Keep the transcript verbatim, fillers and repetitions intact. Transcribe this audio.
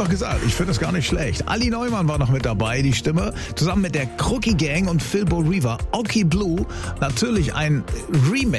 doch gesagt, ich finde das gar nicht schlecht. Ali Neumann war noch mit dabei, die Stimme, zusammen mit der Crookie Gang und Phil Bo Reaver, Oki Blue, natürlich ein Remix